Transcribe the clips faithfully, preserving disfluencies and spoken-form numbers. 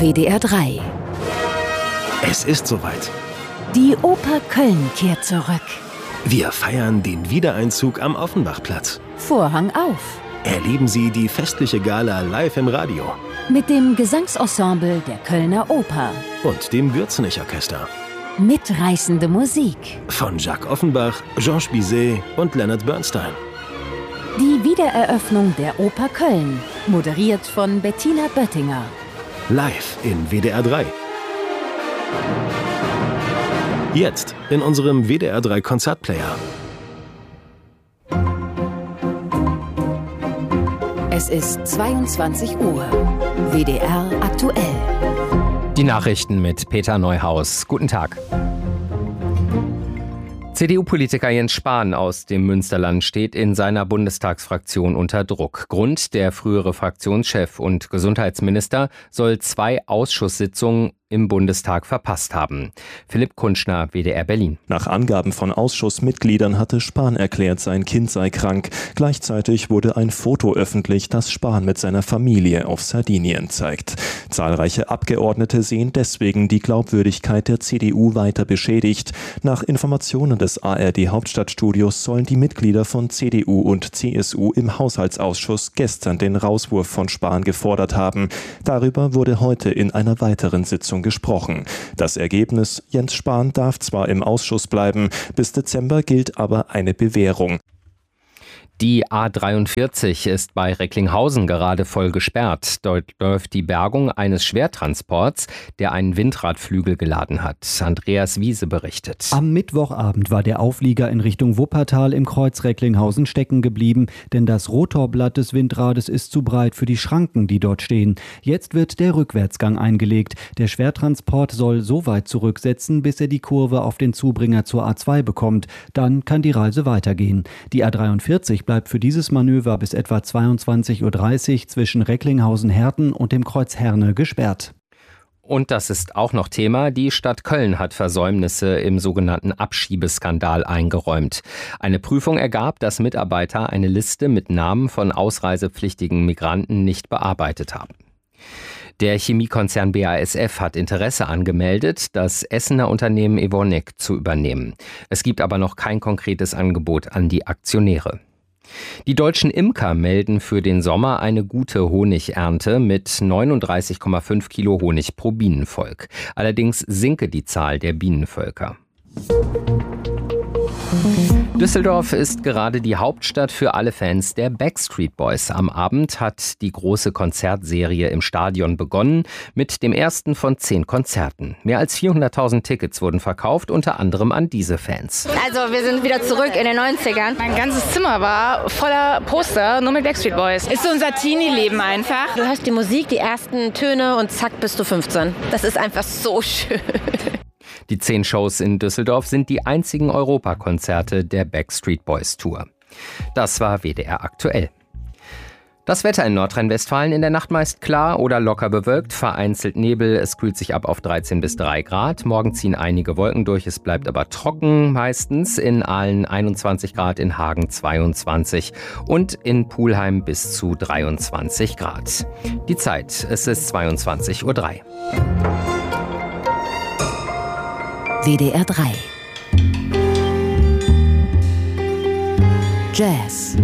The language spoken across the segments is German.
W D R drei. Es ist soweit. Die Oper Köln kehrt zurück. Wir feiern den Wiedereinzug am Offenbachplatz. Vorhang auf. Erleben Sie die festliche Gala live im Radio. Mit dem Gesangsensemble der Kölner Oper. Und dem Gürzenich-Orchester. Mitreißende Musik. Von Jacques Offenbach, Georges Bizet und Leonard Bernstein. Die Wiedereröffnung der Oper Köln. Moderiert von Bettina Böttinger. Live in W D R drei. Jetzt in unserem W D R drei Konzertplayer. Es ist zweiundzwanzig Uhr. W D R aktuell. Die Nachrichten mit Peter Neuhaus. Guten Tag. C D U-Politiker Jens Spahn aus dem Münsterland steht in seiner Bundestagsfraktion unter Druck. Grund: der frühere Fraktionschef und Gesundheitsminister soll zwei Ausschusssitzungen im Bundestag verpasst haben. Philipp Kunschner, W D R Berlin. Nach Angaben von Ausschussmitgliedern hatte Spahn erklärt, sein Kind sei krank. Gleichzeitig wurde ein Foto öffentlich, das Spahn mit seiner Familie auf Sardinien zeigt. Zahlreiche Abgeordnete sehen deswegen die Glaubwürdigkeit der C D U weiter beschädigt. Nach Informationen des A R D-Hauptstadtstudios sollen die Mitglieder von C D U und C S U im Haushaltsausschuss gestern den Rauswurf von Spahn gefordert haben. Darüber wurde heute in einer weiteren Sitzung gesprochen. Das Ergebnis: Jens Spahn darf zwar im Ausschuss bleiben, bis Dezember gilt aber eine Bewährung. Die A dreiundvierzig ist bei Recklinghausen gerade voll gesperrt. Dort läuft die Bergung eines Schwertransports, der einen Windradflügel geladen hat. Andreas Wiese berichtet. Am Mittwochabend war der Auflieger in Richtung Wuppertal im Kreuz Recklinghausen stecken geblieben, denn das Rotorblatt des Windrades ist zu breit für die Schranken, die dort stehen. Jetzt wird der Rückwärtsgang eingelegt. Der Schwertransport soll so weit zurücksetzen, bis er die Kurve auf den Zubringer zur A zwei bekommt. Dann kann die Reise weitergehen. Die A dreiundvierzig bleibt für dieses Manöver bis etwa zweiundzwanzig Uhr dreißig zwischen Recklinghausen-Herten und dem Kreuz Herne gesperrt. Und das ist auch noch Thema. Die Stadt Köln hat Versäumnisse im sogenannten Abschiebeskandal eingeräumt. Eine Prüfung ergab, dass Mitarbeiter eine Liste mit Namen von ausreisepflichtigen Migranten nicht bearbeitet haben. Der Chemiekonzern B A S F hat Interesse angemeldet, das Essener Unternehmen Evonik zu übernehmen. Es gibt aber noch kein konkretes Angebot an die Aktionäre. Die deutschen Imker melden für den Sommer eine gute Honigernte mit neununddreißig Komma fünf Kilo Honig pro Bienenvolk. Allerdings sinke die Zahl der Bienenvölker. Düsseldorf ist gerade die Hauptstadt für alle Fans der Backstreet Boys. Am Abend hat die große Konzertserie im Stadion begonnen mit dem ersten von zehn Konzerten. Mehr als vierhunderttausend Tickets wurden verkauft, unter anderem an diese Fans. Also wir sind wieder zurück in den neunzigern. Mein ganzes Zimmer war voller Poster, nur mit Backstreet Boys. Ist so unser Teenie-Leben einfach. Du hörst die Musik, die ersten Töne und zack bist du fünfzehn. Das ist einfach so schön. Die zehn Shows in Düsseldorf sind die einzigen Europakonzerte der Backstreet Boys Tour. Das war W D R aktuell. Das Wetter in Nordrhein-Westfalen: in der Nacht meist klar oder locker bewölkt, vereinzelt Nebel, es kühlt sich ab auf dreizehn bis drei Grad. Morgen ziehen einige Wolken durch, es bleibt aber trocken meistens. In Aalen einundzwanzig Grad, in Hagen zweiundzwanzig und in Pulheim bis zu dreiundzwanzig Grad. Die Zeit: es ist zweiundzwanzig Uhr drei. W D R drei. Jazz.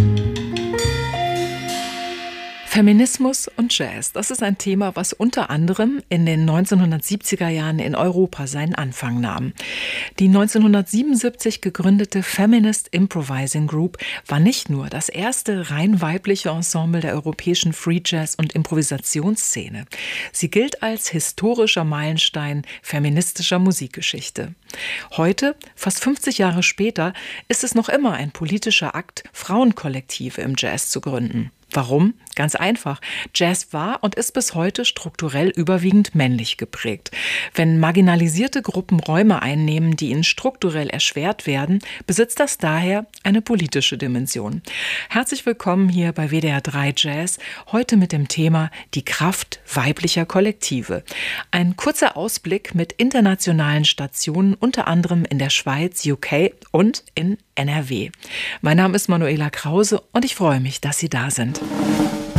Feminismus und Jazz, das ist ein Thema, was unter anderem in den neunzehnhundertsiebziger Jahren in Europa seinen Anfang nahm. Die neunzehnhundertsiebenundsiebzig gegründete Feminist Improvising Group war nicht nur das erste rein weibliche Ensemble der europäischen Free Jazz- und Improvisationsszene. Sie gilt als historischer Meilenstein feministischer Musikgeschichte. Heute, fast fünfzig Jahre später, ist es noch immer ein politischer Akt, Frauenkollektive im Jazz zu gründen. Warum? Ganz einfach. Jazz war und ist bis heute strukturell überwiegend männlich geprägt. Wenn marginalisierte Gruppen Räume einnehmen, die ihnen strukturell erschwert werden, besitzt das daher eine politische Dimension. Herzlich willkommen hier bei W D R drei Jazz, heute mit dem Thema die Kraft weiblicher Kollektive. Ein kurzer Ausblick mit internationalen Stationen, unter anderem in der Schweiz, U K und in N R W. Mein Name ist Manuela Krause und ich freue mich, dass Sie da sind.